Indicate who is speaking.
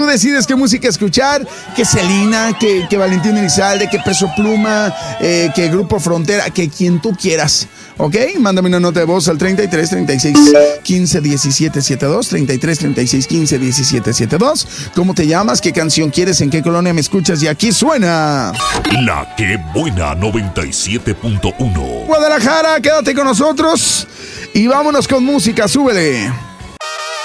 Speaker 1: Tú decides qué música escuchar, que Selena, que Valentín Elizalde, que Peso Pluma, que Grupo Frontera, que quien tú quieras. ¿Ok? Mándame una nota de voz al 33 36 15 17 72, 33 36 15 17 72. ¿Cómo te llamas? ¿Qué canción quieres? ¿En qué colonia me escuchas? Y aquí suena
Speaker 2: La que buena 97.1.
Speaker 1: Guadalajara, quédate con nosotros y vámonos con música, súbele.